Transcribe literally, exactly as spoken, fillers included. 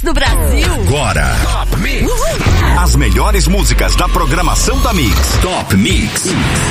do Brasil. Agora, Top Mix. Uhul. As melhores músicas da programação da Mix. Top Mix.